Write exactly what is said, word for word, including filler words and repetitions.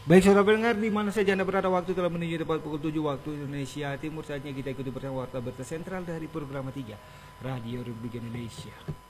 Baik saudara pendengar, di mana saja Anda berada, waktu telah menuju tepat pukul tujuh waktu Indonesia Timur. Saatnya kita ikuti bersama warta berita sentral dari program tiga Radio Republik Indonesia.